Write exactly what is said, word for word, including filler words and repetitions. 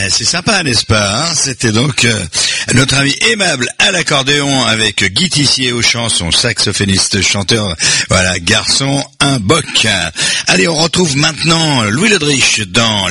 Ben, c'est sympa, n'est-ce pas, hein? C'était donc euh, notre ami aimable à l'accordéon avec Guy Tissier au chant, son saxophoniste chanteur, voilà, garçon, un boc. Allez, on retrouve maintenant Louis Le Driche dans